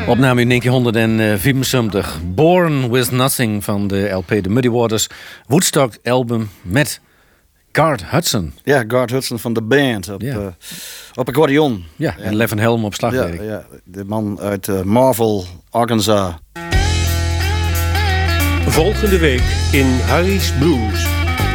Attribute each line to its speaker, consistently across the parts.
Speaker 1: Opname in 1974. Born With Nothing van de LP The Muddy Waters. Woodstock album met Garth Hudson.
Speaker 2: Ja, Garth Hudson van de band op accordeon.
Speaker 1: Ja, en Levin Helm op slagwerk.
Speaker 2: Ja, de man uit Marvel, Arkansas.
Speaker 3: Volgende week in Harry's Blues.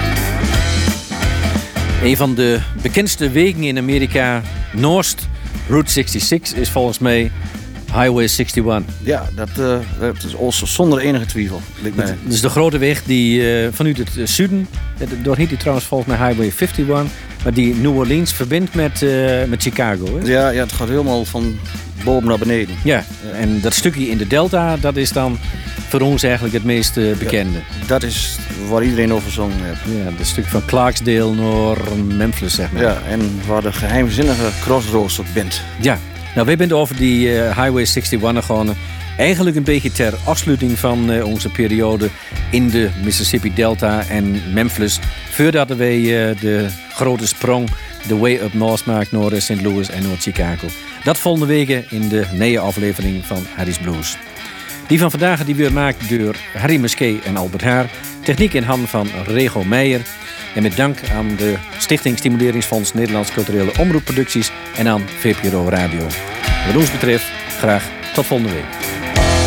Speaker 1: Een van de bekendste wegen in Amerika, Noord, Route 66, is volgens mij Highway 61.
Speaker 2: Ja, dat is also zonder enige twijfel.
Speaker 1: Dat is de grote weg die vanuit het zuiden, door heet die trouwens volgens mij Highway 51, maar die New Orleans verbindt met Chicago. Hè?
Speaker 2: Ja, het gaat helemaal van boven naar beneden.
Speaker 1: Ja, en dat stukje in de Delta, dat is dan voor ons eigenlijk het meest bekende.
Speaker 2: Ja, dat is waar iedereen over gezongen heeft.
Speaker 1: Ja, dat stuk van Clarksdale naar Memphis, zeg maar.
Speaker 2: Ja, en waar de geheimzinnige crossroads ook bent.
Speaker 1: Ja, nou, wij zijn over die Highway 61 gewoon eigenlijk een beetje ter afsluiting van onze periode in de Mississippi Delta en Memphis. Voordat wij de grote sprong de way up north maakt naar St. Louis en naar Chicago. Dat volgende week in de nieuwe aflevering van Harry's Blues. Die van vandaag die weer maakt door Harry Musquet en Albert Haar. Techniek in handen van Rego Meijer. En met dank aan de Stichting Stimuleringsfonds Nederlands Culturele Omroepproducties en aan VPRO Radio. Wat ons betreft, graag tot volgende week.